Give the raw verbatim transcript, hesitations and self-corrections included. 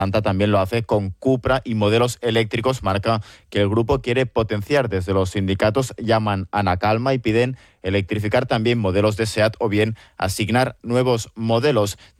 Santa también lo hace con Cupra y modelos eléctricos. Marca que el grupo quiere potenciar. Desde los sindicatos llaman a la calma y piden electrificar también modelos de SEAT o bien asignar nuevos modelos.